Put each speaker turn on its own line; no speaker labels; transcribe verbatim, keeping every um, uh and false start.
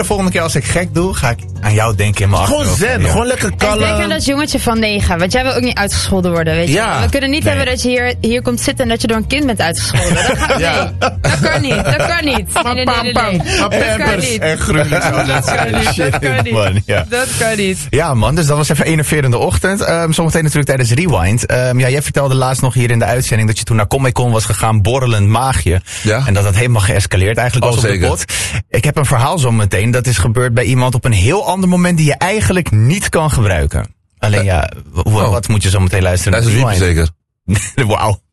de volgende keer als ik gek doe, ga ik aan jou denken in mijn achterhoofd.
Gewoon zen, ja. Gewoon lekker kalm.
Ik denk aan dat jongetje van negen, want jij wil ook niet uitgescholden worden, weet je.
Ja.
We kunnen niet
Nee.
hebben dat je hier, hier komt zitten en dat je door een kind bent uitgescholden. Dat, gaat,
Ja.
nee, dat kan niet, dat kan niet. Nee, nee, nee, nee, nee. Dat kan
Pampers
niet.
En groen.
Dat kan niet, dat kan niet.
Man, ja.
Dat kan niet.
Ja man, dus dat was even een enerverende ochtend. Um, zometeen natuurlijk tijdens Rewind. Um, ja, jij vertelde laatst nog hier in de uitzending dat je toen naar Comic-Con was gegaan, borrelend maagje.
Ja.
En dat dat helemaal geëscaleerd eigenlijk
Oh,
was op
zeker.
de pot. Ik heb een verhaal zo meteen. Dat is gebeurd bij iemand op een heel ander moment die je eigenlijk niet kan gebruiken. Alleen ja, w-
Oh.
wat moet je zo meteen luisteren?
Dat is een
Rewind.
zeker.
Wauw.